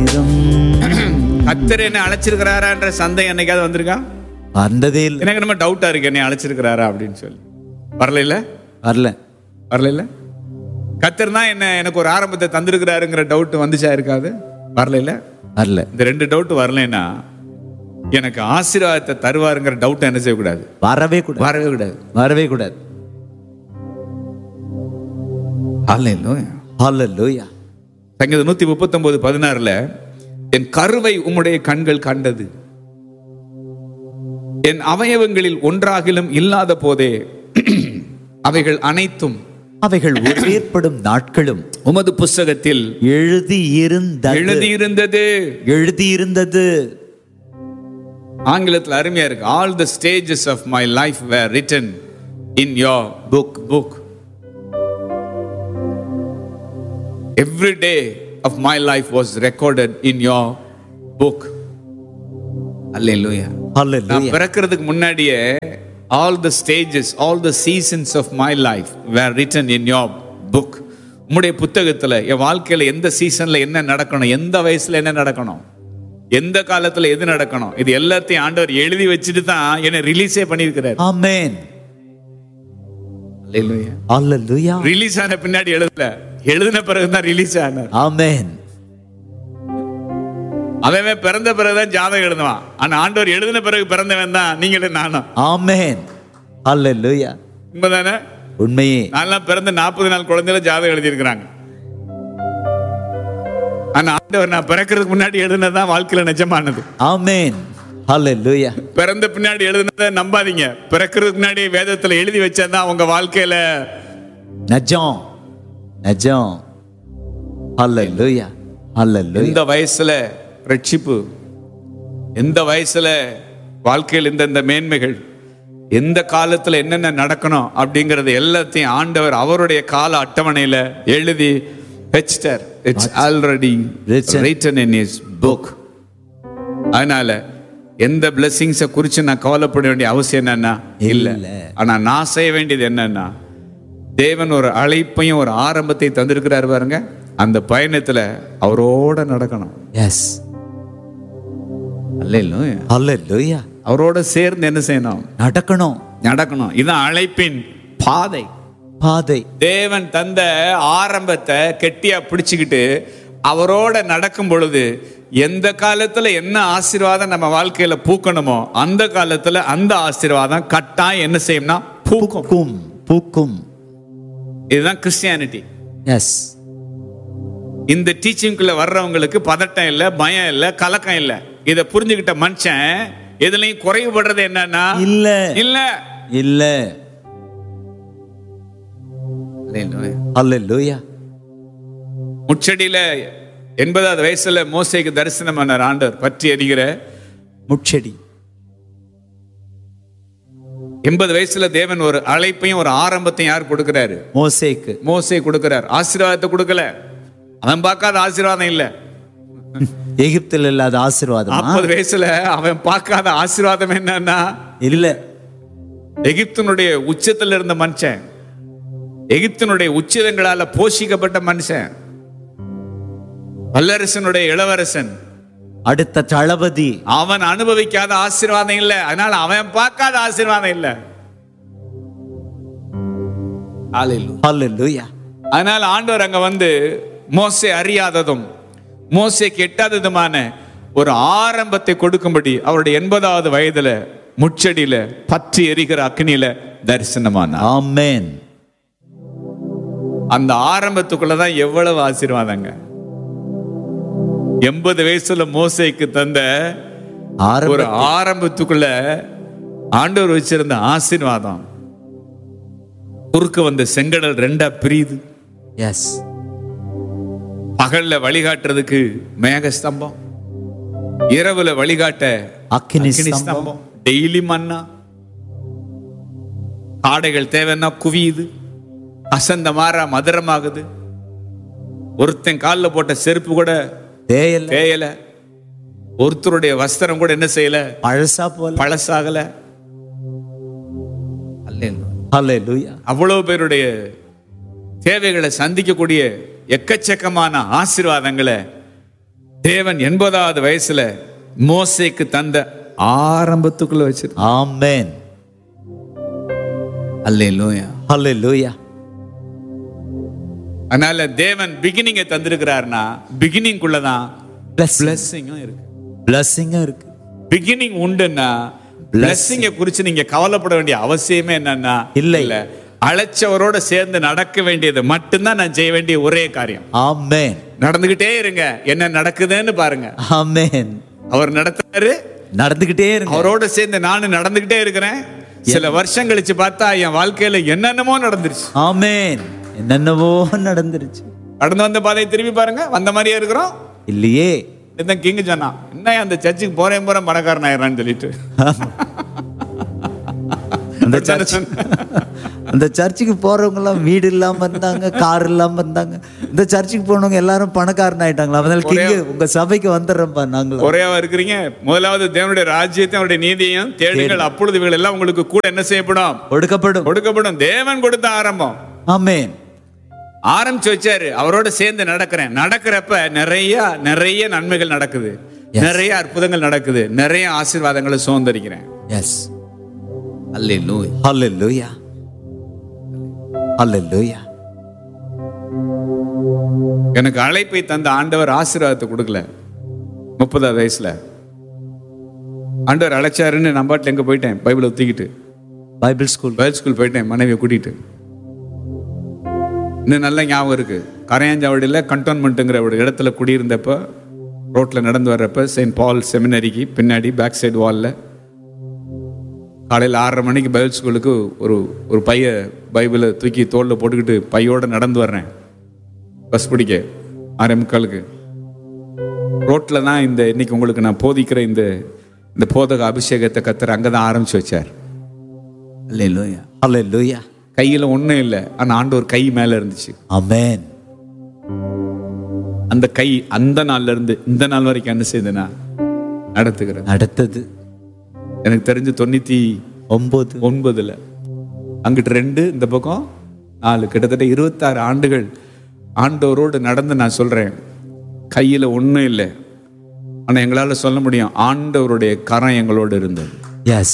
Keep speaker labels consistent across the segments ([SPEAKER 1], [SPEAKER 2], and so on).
[SPEAKER 1] நேரம்.
[SPEAKER 2] கர்த்தர் என்ன அழைச்சிருக்கிறாரான்ற சந்தேகம் என்னைக்காவது வந்திருக்கா?
[SPEAKER 1] வந்ததே இல்லை.
[SPEAKER 2] எனக்கு நம்ம டவுட்டா இருக்கு, என்னை அழைச்சிருக்கிறாரா அப்படின்னு சொல்லி. வரல இல்ல கர்த்தர் தான் எனக்கு ஒரு ஆரம்பத்தை தந்திருக்கிறாருங்கிற டவுட் வந்துச்சா இருக்காது? வரல இல்ல. இந்த ரெண்டு டவுட் வரலன்னா எனக்கு ஆசீர்வாதத்தை தருவாருங்கிற டவுட் என்ன செய்யக்கூடாது? வரவே கூடாது.
[SPEAKER 1] ஹல்லேலூயா.
[SPEAKER 2] சங்கீதம் 139:16 என் கருவை உம்முடைய கண்கள் கண்டது, என் அவயவங்களில் ஒன்றாகிலும் இல்லாத போதே அவைகள் அனைத்தும்
[SPEAKER 1] அவைகள் ஏற்படும் நாட்களும்
[SPEAKER 2] உமது புஸ்தகத்தில்
[SPEAKER 1] எழுதியிருந்தது.
[SPEAKER 2] ஆங்கிலத்தில் அருமையா இருக்கு. All the stages of my life were written in your book. Every day of my life was recorded in your book. Hallelujah. நான் பிறக்கிறதுக்கு முன்னாடியே all the stages, all the seasons of my life were written in your book. உம்முடைய புத்தகத்துல என் வாழ்க்கையில எந்த சீசன்ல என்ன நடக்கணும், எந்த வயசுல என்ன நடக்கணும், எந்த காலத்துல எது நடக்கணும், இது எல்லாத்தையும் ஆண்டவர் எழுதி வச்சுட்டு தான் என்ன ரிலீஸே பண்ணியிருக்கிறார்.
[SPEAKER 1] ஆமென்.
[SPEAKER 2] ஹல்லேலூயா. ரிலீஸ் ஆன பின்னாடி எழுதின பிறகுதான் ரிலீஸ் ஆனார்.
[SPEAKER 1] ஆமென்.
[SPEAKER 2] அவன் பிறந்த பிறகுதான் ஜாதகம் எழுதுவான். ஆனா ஆண்டவர் எழுதின பிறகு பிறந்தவன் தான் நீங்களும் நானும்.
[SPEAKER 1] ஆமென். ஹல்லேலூயா.
[SPEAKER 2] உண்மைதானே?
[SPEAKER 1] உண்மையே.
[SPEAKER 2] நான்லாம் பிறந்த 40 நாள் குழந்தையில ஜாதகம் எழுதியிருக்கிறாங்க. ஆனா ஆண்டவர் நான் பிறக்கிறதுக்கு முன்னாடி எழுதினதான் வாழ்க்கையில நிஜமானது.
[SPEAKER 1] ஆமென். ஹல்லேலூயா.
[SPEAKER 2] பிறந்த பின்னாடி எழுதினதை நம்பாதீங்க. பிறக்கிறதுக்கு முன்னாடி வேதத்துல எழுதி வச்சதான் உங்க வாழ்க்கையில
[SPEAKER 1] நிஜம். ஹல்லேலூயா. ஹல்லேலூயா.
[SPEAKER 2] இந்த வயசுல ரட்சிப்பு, எந்த வயசுல வாழ்க்கையில் இந்த மேன்மைகள், எந்த காலத்துல என்னென்ன நடக்கணும் அப்படிங்கறது எல்லாத்தையும் ஆண்டவர் அவருடைய கால அட்டவணையில எழுதி வச்சிட்டார். It's already written in his book. அதனால எந்த பிளெஸிங்ஸை குறித்து நான் கவலைப்பட வேண்டிய அவசியம் என்னன்னா இல்லை. ஆனா நான் செய்ய வேண்டியது என்னன்னா, தேவன் ஒரு அழைப்பையும் ஒரு ஆரம்பத்தை தந்திருக்கிறார் பாருங்க, அந்த பயணத்துல அவரோட நடக்கணும்.
[SPEAKER 1] எஸ்.
[SPEAKER 2] அல்லேலூயா. அவரோட சேர்ந்து என்ன செய்யணும்? நடக்கணும். இதுதான் அழைப்பின் பாதை. தேவன் தந்த ஆரம்பத்தை கெட்டியா பிடிச்சுக்கிட்டு அவரோட நடக்கும் பொழுது எந்த காலத்துல என்ன ஆசீர்வாதம் நம்ம வாழ்க்கையில பூக்கணுமோ அந்த காலத்துல அந்த ஆசீர்வாதம் கட்டாயம் என்ன செய்யும்னா பூக்கும். இதுதான் கிறிஸ்டியானிட்டி.
[SPEAKER 1] எஸ்.
[SPEAKER 2] இந்த டீச்சிங்குள்ள வர்றவங்களுக்கு பதட்டம் இல்லை, பயம் இல்லை, கலக்கம் இல்லை. இதை புரிஞ்சுக்கிட்ட மனுஷன் எதுலையும் குறைவுபடுறது என்னன்னா இல்ல.
[SPEAKER 1] அல்லேலூயா.
[SPEAKER 2] முச்சடியில 80வது வயசுல மோசேக்கு தரிசனம் பண்ணார் ஆண்டவர். பற்றி எரிகிற
[SPEAKER 1] முச்செடி.
[SPEAKER 2] 80 வயசுல தேவன் ஒரு அழைப்பையும் ஒரு ஆரம்பத்தையும் யார் கொடுக்கிறாரு? மோசே கொடுக்கிறார். ஆசீர்வாதத்தை கொடுக்கல. அவன் பார்க்காத ஆசீர்வாதம் இல்ல.
[SPEAKER 1] எகிப்தில் இல்லாத ஆசீர்வாதம்.
[SPEAKER 2] 40 வயசுல அவன் பார்க்காத ஆசீர்வாதம் என்னன்னா
[SPEAKER 1] இல்ல.
[SPEAKER 2] எகிப்தினுடைய உச்சத்தில் இருந்த மனுஷன், எகிப்தினுடைய உச்சிதங்களால போஷிக்கப்பட்ட மனுஷன், வல்லரசனுடைய இளவரசன்,
[SPEAKER 1] அடுத்த தளபதி,
[SPEAKER 2] அவன் அனுபவிக்காத ஆசீர்வாதம் இல்ல. அதனால அவன் பார்க்காத ஆசீர்வாதம் இல்ல.
[SPEAKER 1] ஹல்லேலூயா.
[SPEAKER 2] அதனால ஆண்டவர் அங்க வந்து மோசே அறியாததும் மோசேக்கு எட்டாததுமான ஒரு ஆரம்பத்தை கொடுக்கும்படி அவருடைய 80வது வயதுல முச்சடியில பற்றி எரிகிற அக்னியில தரிசனமானார்.
[SPEAKER 1] ஆமென்.
[SPEAKER 2] அந்த ஆரம்பத்துக்குள்ளதான் எவ்வளவு ஆசீர்வாதங்க. 80 வயசுல மோசேக்கு தந்த ஒரு ஆரம்பத்துக்குள்ள ஆண்டவர் வச்சிருந்த ஆசீர்வாதம் குறுக்க வந்த செங்கடல் 2 பிரியுது.
[SPEAKER 1] எஸ்.
[SPEAKER 2] பகல்ல வழிகாட்டுறதுக்கு மேக ஸ்தம்பம், இரவுல வழிகாட்ட
[SPEAKER 1] அக்கினி ஸ்தம்பம்,
[SPEAKER 2] டெய்லி மன்னா, ஆடைகள் தேவைன்னா குவியுது, அசந்த மாறா மதுரமாகுது, ஒருத்தன் காலில் போட்ட செருப்பு கூட தேயல, ஒருத்தருடைய வஸ்திரம் கூட என்ன செய்யல, பழசாகல.
[SPEAKER 1] அல்லேலூயா.
[SPEAKER 2] அவ்வளவு பேருடைய தேவைகளை சந்திக்கக்கூடிய எக்கச்சக்கமான ஆசீர்வாதங்களை தேவன் 80வது வயசுல மோசேக்கு தந்த ஆரம்பத்துக்குள்ள வச்சிரு.
[SPEAKER 1] ஆமென்.
[SPEAKER 2] அல்லேலூயா.
[SPEAKER 1] ஹalleluya.
[SPEAKER 2] அதனால தேவன் பிகினிங்கை தந்திருக்கிறார்னா பிகினிங்குள்ளதான் பிளெஸிங்கும் இருக்கு.
[SPEAKER 1] blessing இருக்கு.
[SPEAKER 2] பிகினிங் உண்டுன்னா பிளெஸிங்கை குறித்து நீங்க கவலைப்பட வேண்டிய அவசியமே என்னன்னா
[SPEAKER 1] இல்ல.
[SPEAKER 2] அழைச்சவரோட சேர்ந்து நடக்க வேண்டியது மட்டும்தான் நான் செய்ய வேண்டிய ஒரே காரியம்.
[SPEAKER 1] ஆமென்.
[SPEAKER 2] நடந்துகிட்டே இருங்க, என்ன நடக்குதுன்னு பாருங்க.
[SPEAKER 1] ஆமென்.
[SPEAKER 2] அவர் நடத்துறாரு,
[SPEAKER 1] நடந்துகிட்டே இருங்க.
[SPEAKER 2] அவரோட சேர்ந்து நானும் நடந்துகிட்டே இருக்கிறேன். சில வருஷம் கழிச்சு பார்த்தா என் வாழ்க்கையில என்னென்னமோ நடந்துருச்சு.
[SPEAKER 1] ஆமென். என்னென்னவோ நடந்துருச்சு.
[SPEAKER 2] கடந்து வந்த பாதையை திரும்பி பாருங்க, வந்த மாதிரியே இருக்கிறோம்
[SPEAKER 1] இல்லையே.
[SPEAKER 2] கிங் சொன்னா என்ன அந்த சர்ச்சுக்கு போறேன் பணக்காரன் ஆயிரான்னு சொல்லிட்டு
[SPEAKER 1] அந்த சர்ச்சுக்கு போறவங்க எல்லாம் வீடு இல்லாம இருந்தாங்க, கார் இல்லாம இருந்தாங்க. இந்த சர்ச்சுக்கு போனவங்க எல்லாரும் பணக்காரன் ஆயிட்டாங்களா? அதனால கிங் உங்க சபைக்கு வந்துடுறோம்ப்பா. நாங்களும்
[SPEAKER 2] ஒரேவா இருக்கிறீங்க. முதலாவது தேவனுடைய ராஜ்யத்தை அவருடைய நீதியையும் தேடுங்கள், அப்பொழுது இவைகள் எல்லாம் உங்களுக்கு கூட என்ன செய்யப்படும்? கொடுக்கப்படும். தேவன் கொடுத்த ஆரம்பம்.
[SPEAKER 1] ஆமென்.
[SPEAKER 2] ஆரம்பிச்சு வச்சாரு, அவரோட சேர்ந்து நடக்கிறேன். நடக்கிறப்ப நிறைய நன்மைகள் நடக்குது, நிறைய அற்புதங்கள் நடக்குது, நிறைய ஆசீர்வாதங்களை சுதந்திரிக்கிறேன்.
[SPEAKER 1] எஸ். ஹalleluya. ஹalleluya. ஹalleluya.
[SPEAKER 2] எனக்கு அழைப்பை தந்த ஆண்டவர் ஆசீர்வாதத்தை கொடுக்கல. 30வது வயசுல ஆண்டவர் அழைச்சாருன்னு நான் பாட்டில் எங்க போயிட்டேன், பைபிளை தூக்கிட்டு
[SPEAKER 1] பைபிள் ஸ்கூல்
[SPEAKER 2] போயிட்டேன், மனைவியை கூட்டிட்டு. இன்னும் நல்ல ஞாபகம் இருக்கு. கரையாஞ்சாவடியில் கண்டோன்மெண்ட்டுங்கிற ஒரு இடத்துல குடியிருந்தப்ப ரோட்டில் நடந்து வர்றப்ப செயின்ட் பால் செமினரிக்கு பின்னாடி பேக் சைடு வாலில் காலையில் 6:30 மணிக்கு பைபிள் ஸ்கூலுக்கு ஒரு பைய பைபிளை தூக்கி தோளில் போட்டுக்கிட்டு பையோடு நடந்து வர்றேன். பஸ் பிடிக்க 6:45. ரோட்டில் தான் இன்னைக்கு உங்களுக்கு நான் போதிக்கிற இந்த போதக அபிஷேகத்தை கத்தர் அங்கே தான் ஆரம்பிச்சு வச்சார்.
[SPEAKER 1] ஹalleluya. ஹalleluya.
[SPEAKER 2] கையில் ஒன்றும் இல்லை, ஆனால் ஆண்டவர் கை மேலே இருந்துச்சு.
[SPEAKER 1] ஆமென்.
[SPEAKER 2] அந்த கை அந்த நாள்ல இருந்து இந்த நாள் வரைக்கும் என்ன செய்யுதுன்னா நடத்தது. எனக்கு தெரிஞ்சு 99 அங்கிட்டு 2 இந்த பக்கம் 4 கிட்டத்தட்ட 26 ஆண்டுகள் ஆண்டவரோடு நடந்து நான் சொல்றேன். கையில ஒன்றும் இல்லை, ஆனா எங்களால சொல்ல முடியும் ஆண்டவருடைய கரம் எங்களோடு இருந்தது.
[SPEAKER 1] எஸ்.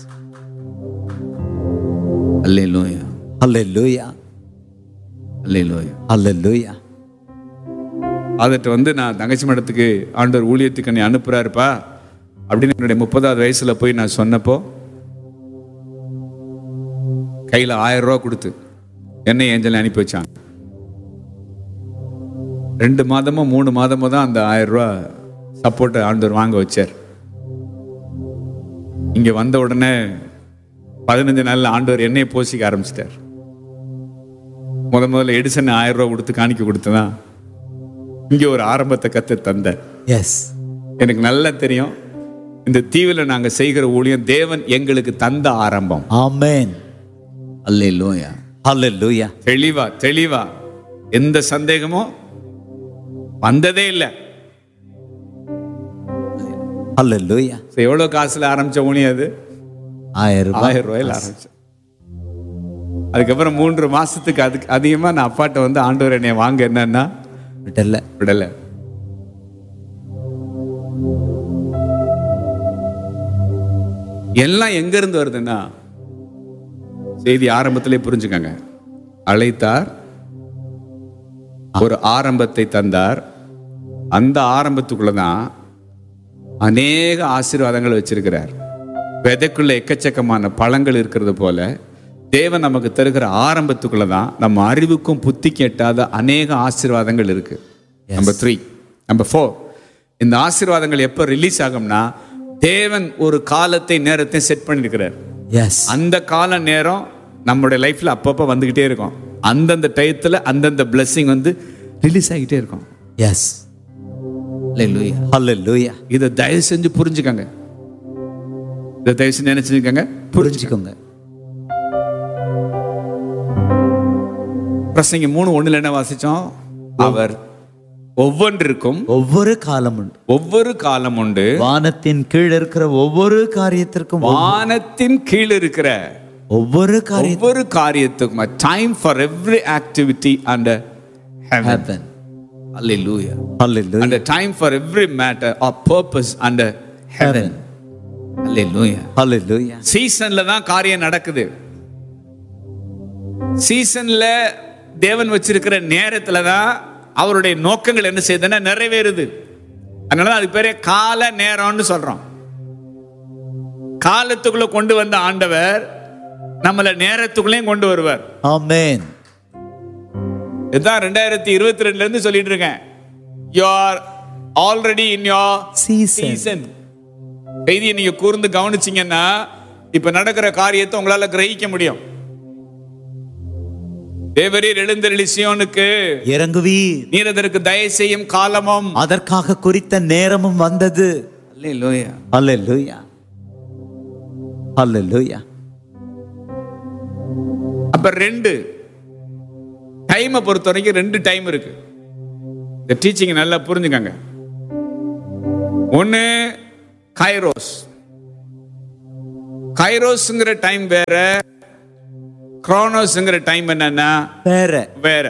[SPEAKER 2] அல்லேலூயா.
[SPEAKER 1] ஹalleluya.
[SPEAKER 2] அல்லேலூயா.
[SPEAKER 1] ஹalleluya.
[SPEAKER 2] அதட்டு நான் தங்கச்சி மடத்துக்கு ஆண்டவர் ஊழியத்துக்கு என்னை அனுப்புறாருப்பா அப்படின்னு என்னுடைய 30வது வயசுல போய் நான் சொன்னப்போ கையில் 1000 ரூபா கொடுத்து என்னை ஏஞ்சல் அனுப்பி வச்சாங்க. 2 மாதமோ 3 மாதமோ தான் அந்த 1000 ரூபா சப்போர்ட்டை ஆண்டவர் வாங்க வச்சார். இங்க வந்த உடனே 15 நாள்ல ஆண்டவர் என்னையை போசிக்க ஆரம்பிச்சிட்டார். முதல்ல எடிசன் 1000 ரூபா கொடுத்து காணிக்க கொடுத்ததான் இங்க ஒரு ஆரம்பத்தை கத்து தந்த.
[SPEAKER 1] எஸ்.
[SPEAKER 2] எனக்கு நல்லா தெரியும், இந்த தீவில் நாங்க செய்கிற ஊழியம் தேவன் எங்களுக்கு தந்த ஆரம்பம்.
[SPEAKER 1] ஆமென்.
[SPEAKER 2] அல்லேலூயா.
[SPEAKER 1] ஹalleluya.
[SPEAKER 2] தெளிவா எந்த சந்தேகமும் வந்ததே இல்லை.
[SPEAKER 1] ஹalleluya.
[SPEAKER 2] எவ்வளவு காசுல ஆரம்பிச்ச ஊழியம் அது? 1000 ரூபாயில ஆரம்பிச்சேன். அதுக்கப்புறம் 3 மாசத்துக்கு அதுக்கு அதிகமா நான் அப்பாட்ட ஆண்டவர் என்னை வாங்க என்னன்னா விடல. எல்லாம் எங்க இருந்து வருதுன்னா செய்தி ஆரம்பத்திலே புரிஞ்சுக்கங்க. அழைத்தார், ஒரு ஆரம்பத்தை தந்தார். அந்த ஆரம்பத்துக்குள்ளதான் அநேக ஆசீர்வாதங்கள் வச்சிருக்கிறார். விதைக்குள்ள எக்கச்சக்கமான பழங்கள் இருக்கிறது போல தேவன் நமக்கு தருகிற ஆரம்பத்துக்குள்ளதான் நம்ம அறிவுக்கும் புத்திக்கு எட்டாத அநேக ஆசீர்வாதங்கள் இருக்கு. நம்பர் 3. நம்பர் 4, இந்த ஆசீர்வாதங்கள் எப்ப ரிலீஸ் ஆகும்னா தேவன் ஒரு காலத்தை நேரத்தை செட் பண்ணிருக்கிறார். அந்த கால நேரம் நம்மளுடைய லைஃப்ல அப்பப்ப வந்துகிட்டே இருக்கும். அந்தந்த டயத்துல அந்தந்த பிளெஸிங் ரிலீஸ் ஆகிட்டே இருக்கும்.
[SPEAKER 1] எஸ். ஹalleluya.
[SPEAKER 2] இதை தயவு செஞ்சு புரிஞ்சுக்கங்க. இதை தயவு செஞ்சு நினைச்சுக்கங்க, புரிஞ்சுக்கோங்க. பிரசங்கி 3:1 என்ன வாசிச்சோம்? அவர் ஒவ்வொன்றிற்கும்
[SPEAKER 1] ஒவ்வொரு காலம் உண்டு. வானத்தின் கீழ் இருக்கிற ஒவ்வொரு காரியத்திற்கும் ஒவ்வொரு காரியத்துக்கும்
[SPEAKER 2] a time for every activity under heaven. Hallelujah.
[SPEAKER 1] Hallelujah.
[SPEAKER 2] And a time for every matter or purpose under heaven. Hallelujah.
[SPEAKER 1] Hallelujah.
[SPEAKER 2] சீசன்ல தான் காரியம் நடக்குது. சீசன்ல தேவன் வச்சிருக்கிற நேரத்துல தான் அவருடைய நோக்கங்கள் என்ன செய்யுதுன்னா நிறைவேறுது. அதனால அதுக்கு பேரே கால நேரம்னு சொல்றோம். காலத்துக்குள்ள கொண்டு வந்த ஆண்டவர் நம்மள நேரத்துக்குள்ளேயும் கொண்டு வருவார்.
[SPEAKER 1] ஆமென்.
[SPEAKER 2] இதான் 2022ல இருந்து சொல்லிட்டு இருக்கேன். You are already in your season. செய்தியை நீங்க கூர்ந்து கவனிச்சீங்கன்னா இப்ப நடக்கிற காரியத்தை உங்களால கிரகிக்க முடியும். தேவரீர் எழுந்தருளி சீயோனுக்கு
[SPEAKER 1] இறங்குவீர்,
[SPEAKER 2] நீர் அதற்கு தயை செய்யும் காலமும்
[SPEAKER 1] அதற்காக குறித்த நேரமும் வந்தது.
[SPEAKER 2] அல்லேலூயா.
[SPEAKER 1] Hallelujah. Hallelujah.
[SPEAKER 2] அப்ப ரெண்டு டைமை பொறுத்த வரைக்கும் ரெண்டு டைம் இருக்கு. இந்த டீச்சிங் நல்லா புரிஞ்சுக்கங்க. ஒன்னு கைரோஸ். கைரோஸ்ங்கிற டைம் வேற, குரோனோஸ்ங்கிற டைம் என்னன்னா
[SPEAKER 1] வேற
[SPEAKER 2] வேற.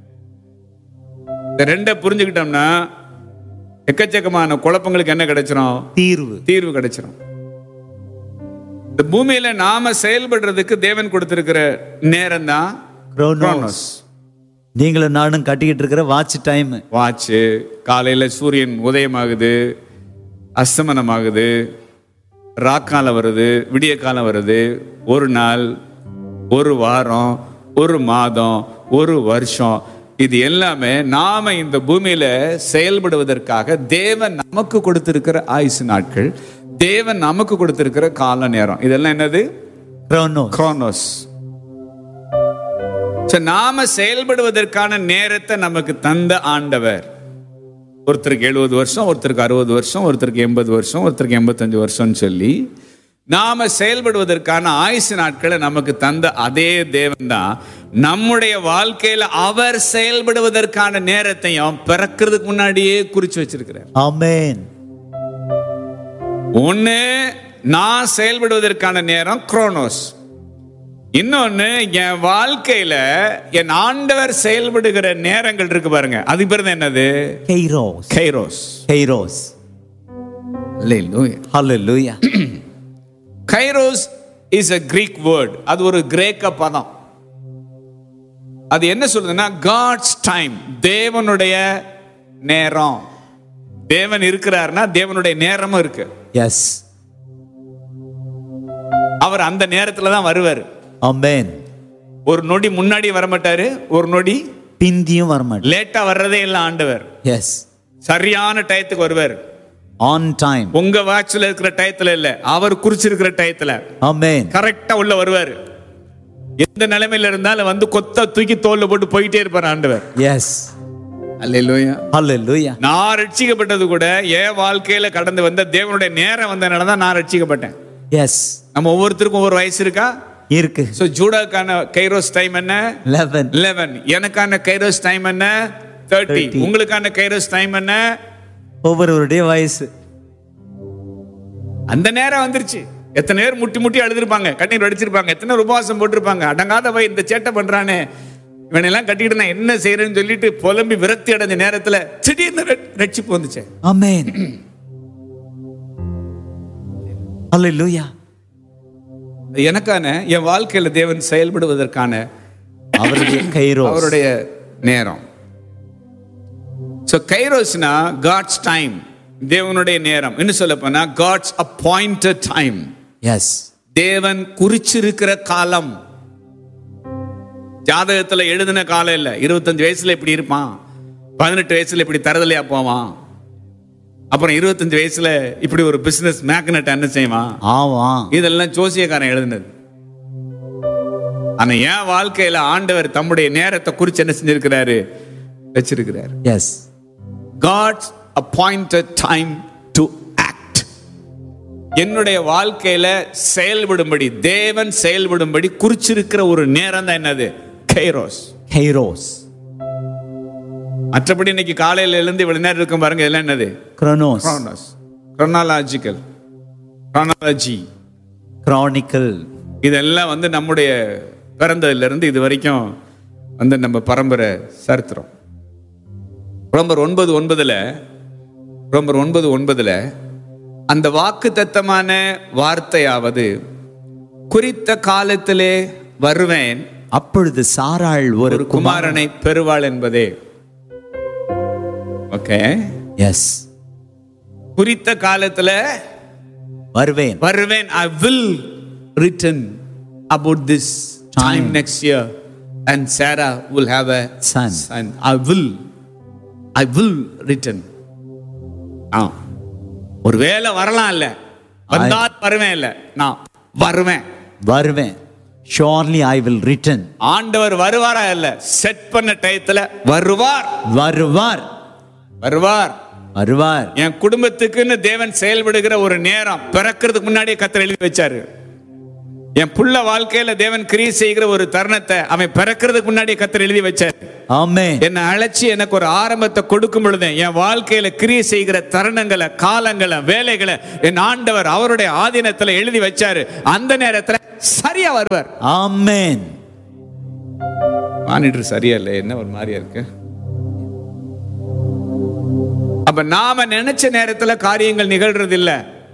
[SPEAKER 2] இந்த ரெண்டை புரிஞ்சுக்கிட்டோம்னா எக்கச்சக்கமான குழப்பங்களுக்கு என்ன கிடைச்சிரும்? தீர்வு கிடைச்சிரும். இந்த பூமியில நாம செயல்படுறதுக்கு தேவன் கொடுத்திருக்கிற நேரம் தான் குரோனோஸ்.
[SPEAKER 1] நீங்களும் நானும் கட்டிக்கிட்டு இருக்கிற வாட்ச் டைம்.
[SPEAKER 2] வாட்ச் காலையில சூரியன் உதயமாகுது, அஸ்தமனமாகுது, ராக்காலம் வருது, விடிய காலம் வருது. ஒரு நாள், ஒரு வாரம், ஒரு மாதம், ஒரு வருஷம், இது எல்லாமே நாம இந்த பூமியில செயல்படுவதற்காக தேவன் நமக்கு கொடுத்திருக்கிற ஆயுசு நாட்கள், தேவன் நமக்கு கொடுத்திருக்கிற கால நேரம். இதெல்லாம் என்னது? குரோனோஸ். நாம செயல்படுவதற்கான நேரத்தை நமக்கு தந்த ஆண்டவர். ஒருத்தருக்கு 70 வருஷம், ஒருத்தருக்கு 60 வருஷம், ஒருத்தருக்கு 80 வருஷம், ஒருத்தருக்கு 85 வருஷம் சொல்லி நாம செயல்படுவதற்கான ஆயுசு நாட்களை நமக்கு தந்த அதே தேவன் தான் நம்முடைய வாழ்க்கையில அவர் செயல்படுவதற்கான நேரத்தையும் பிறக்கிறதுக்கு முன்னாடியே குறிச்சு வச்சிருக்கிறார்.
[SPEAKER 1] ஆமென்.
[SPEAKER 2] ஒண்ணு நான் செயல்படுவதற்கான நேரம் குரோனோஸ். இன்னொன்னு என் வாழ்க்கையில என் ஆண்டவர் செயல்படுகிற நேரங்கள் இருக்கு பாருங்க, அது பேர் தான் என்னது? Kairos.
[SPEAKER 1] Hallelujah.
[SPEAKER 2] Kairos is a Greek word. அது ஒரு கிரேக்க பதம். அது என்ன சொல்றதுன்னா God's time, தேவனுடைய நேரம். தேவன் இருக்கிறார்னா தேவனுடைய நேரமும் இருக்கு.
[SPEAKER 1] எஸ்.
[SPEAKER 2] அவர் அந்த நேரத்துல தான் வருவார்.
[SPEAKER 1] ஆமென்.
[SPEAKER 2] ஒரு நொடி முன்னாடி வர மாட்டாரு, ஒரு நொடி
[SPEAKER 1] பிந்தியும் வர மாட்டாரு.
[SPEAKER 2] லேட்டா வர்றதே இல்ல ஆண்டவர்.
[SPEAKER 1] எஸ்.
[SPEAKER 2] சரியான டயத்துக்கு வருவார்.
[SPEAKER 1] On time.
[SPEAKER 2] உங்க வாட்ச்ல இருக்கிற டயத்துல இல்ல, அவர் குறிச்சிருக்கிற டயத்துல.
[SPEAKER 1] ஆமென்.
[SPEAKER 2] கரெக்டா உள்ள வருவார். எந்த நிலைமையில இருந்தாலும் வந்து கொத்த தூக்கி தோல்ல போட்டு போயிட்டே இருப்பார் ஆண்டவர்.
[SPEAKER 1] எஸ்.
[SPEAKER 2] அல்லேலூயா.
[SPEAKER 1] Hallelujah.
[SPEAKER 2] நான் ரட்சிக்கப்பட்டது கூட என் வாழ்க்கையில கடந்து வந்த தேவனுடைய நேரம் வந்தனால தான் நான் ரட்சிக்கப்பட்டேன்.
[SPEAKER 1] எஸ்.
[SPEAKER 2] நம்ம ஒவ்வொருத்தருக்கும் ஒவ்வொரு வயசு இருக்கா?
[SPEAKER 1] இருக்கு.
[SPEAKER 2] சோ ஜூடாக்கான கைரோஸ் டைம் என்ன? 11. எனக்கான கைரோஸ் டைம் என்ன? 30. உங்களுக்கான கைரோஸ் டைம் என்ன?
[SPEAKER 1] ஒவ்வொருவருடைய வயசு.
[SPEAKER 2] அந்த நேரம் வந்துருச்சு. எத்தனை பேர் முட்டி முட்டி அழுதுருப்பாங்க, கண்ணீர் வடிச்சிருப்பாங்க, எத்தனை உபவாசம் போட்டிருப்பாங்க. அடங்காத போய் இந்த சேட்டை பண்றானே, இவனெல்லாம் கட்டிக்கிட்டு நான் என்ன செய்யறேன்னு சொல்லிட்டு புலம்பி விரக்தி அடைஞ்ச நேரத்துல திடீர்னு ரட்சிப்பு வந்துச்சு.
[SPEAKER 1] ஆமென். Hallelujah.
[SPEAKER 2] எனக்கான என் வாழ்க்கையில தேவன் செயல்படுவதற்கான அவருடைய நேரம். சோ கைரோஸ்னா காட்ஸ் டைம், தேவனுடைய நேரம். இன்னும் சொல்ல போனா காட்ஸ் அப்பாயிண்டட் டைம்.
[SPEAKER 1] எஸ்.
[SPEAKER 2] தேவன் குறிச்சிருக்கிற காலம். ஜாதகத்துல எழுதின காலம் இல்ல. 25 வயசுல இப்படி இருப்பான், 18 வயசுல இப்படி தரதலையா போவான், அப்புறம் 25 வயசுல இப்படி ஒரு பிசினஸ் மேக்னட் என்ன செய்வான். இதெல்லாம் ஜோசியக்காரன் எழுதினது. ஆனா என் வாழ்க்கையில ஆண்டவர் தம்முடைய நேரத்தை குறிச்சு என்ன செஞ்சிருக்கிறாரு? வச்சிருக்கிறார்.
[SPEAKER 1] S.
[SPEAKER 2] God's appointed time to act. என்னுடைய வாழ்க்கையில செயல்படும்படி, தேவன் செயல்படும்படி குறிச்சிருக்கிற ஒரு நேரம் தான் என்னது? கைரோஸ். மற்றபடி இன்னைக்கு காலையில இருந்து இவ்வளவு நேரம் இருக்கும் பாருங்க, இதெல்லாம் என்னது? குரோனோஸ். கிரானிக்கல். இதெல்லாம் வந்து நம்முடைய பிறந்ததுல இருந்து இது வரைக்கும் வந்து நம்ம பரம்பரை சரித்திரம். ரோமர் 9:9 ரோமர் 9:9 அந்த வாக்குத்தத்தமான வார்த்தையாவது, குறித்த காலத்திலே வருவேன்,
[SPEAKER 1] அப்பொழுது சாராள் ஒரு
[SPEAKER 2] குமாரனை பெறுவாள் என்பதே. ஓகே,
[SPEAKER 1] எஸ்,
[SPEAKER 2] குறித்த காலத்துல
[SPEAKER 1] வருவேன்.
[SPEAKER 2] I will return about this time next year and Sarah will have a
[SPEAKER 1] son.
[SPEAKER 2] I will return. ஒருவேளை வரலாம், இல்ல வந்தா வருவேன், இல்ல நான் வருவேன்.
[SPEAKER 1] Surely I will return.
[SPEAKER 2] ஆண்டவர் வருவாரா? இல்ல, செட் பண்ண டயத்துல வருவார். என் குடும்பத்துக்குன்னு தேவன் செயல்படுகிற ஒரு நேரம் பிறக்கிறதுக்கு முன்னாடியே கர்த்தர் எழுதி வச்சாரு. என் புள்ள வாழ்க்கையில தேவன் கிரியை செய்கிற ஒரு தருணத்தை அவன் பிறக்கிறதுக்கு முன்னாடியே கர்த்தர் எழுதி வச்சார். ஆமென். என்னை அழைச்சி எனக்கு ஒரு ஆரம்பத்தை கொடுக்கும் பொழுது என் வாழ்க்கையில கிரியை செய்கிற தருணங்களை, காலங்களை, வேலைகளை என் ஆண்டவர் அவருடைய ஆதீனத்துல எழுதி வச்சாரு. அந்த நேரத்துல சரியா வருவார். ஆமென். மானிட்டர் சரியா இல்லை, என்ன ஒரு மாதிரியா இருக்கு. அப்ப நாம நினைச்ச நேரத்துல காரியங்கள் நிகழ்றது இல்ல.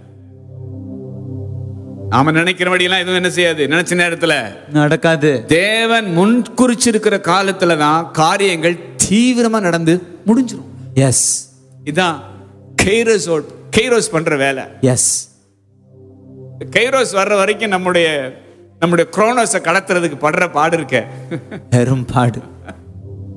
[SPEAKER 2] நாம நினைக்கிறபடியெல்லாம் எதுவும் என்ன செய்யாது, நினைச்ச நேரத்துல நடக்காது. தேவன் முன் குறிச்சிருக்கிற காலத்துல தான் காரியங்கள் தீவிரமா நடந்து முடிஞ்சிடும். எஸ், இதான் கைரோஸ் பண்ற வேலை. எஸ், கைரோஸ் வர்ற வரைக்கும் நம்முடைய குரோனோஸை கடத்துறதுக்கு படுற பாடு இருக்க, பெரும் பாடு.